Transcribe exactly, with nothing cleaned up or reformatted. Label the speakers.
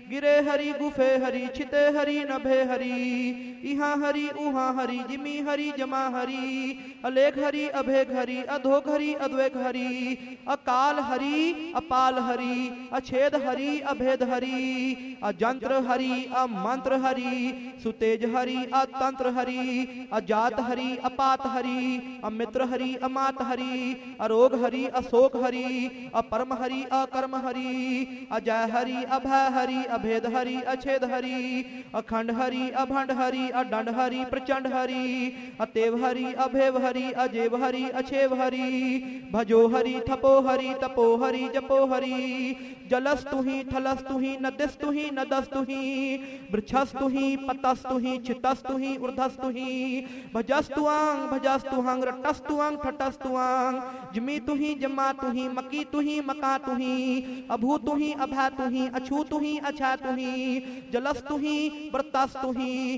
Speaker 1: गिरे हरि गुफे हरि छिते हरि नभे हरि इहाँ हरि उहाँ हरि जिमी हरि जमा हरि अलेख हरि अभेग हरि अधोक हरि अद्वैक हरि अकाल हरि अपाल हरि अछेद हरि अभेद हरि अजंत्र हरि अमंत्र हरि सुतेज हरि अतंत्र हरि अजात हरि अपात हरि अमित्र हरि अमात हरि अरोग हरि अशोक हरि अपरम हरि अकर्म हरि अजय हरि अभय हरि अभेद हरि अछेद हरि अखंड हरि अभंड हरि अदंड हरि प्रचंड हरि अतेव हरि अभेव हरि अजेव हरि अछेव हरि भजो हरि थपो हरि तपो हरि जपो हरि जलस्तु ही थलस्तु ही नदस्तु ही नदस्तु ही वृक्षस्तु ही पतस्तु ही चितस्तु ही ऊर्धस्तु ही भजस्तु आंग भजस्तु हंग रटस्तु अंग ठटस्तु आंग जमी तु ही जमा तु ही मकी तु ही मका तु ही अभू तु ही अभा तु ही अछू तु ही अच्छा तु ही जलस्तु ही व्रतस्तु ही